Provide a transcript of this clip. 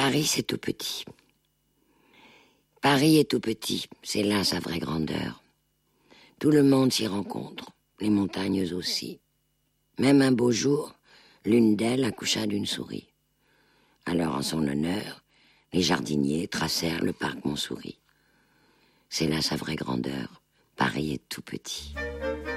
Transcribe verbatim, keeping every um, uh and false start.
Paris, c'est tout petit. Paris est tout petit, c'est là sa vraie grandeur. Tout le monde s'y rencontre, les montagnes aussi. Même un beau jour, l'une d'elles accoucha d'une souris. Alors, en son honneur, les jardiniers tracèrent le parc Montsouris. C'est là sa vraie grandeur. Paris est tout petit.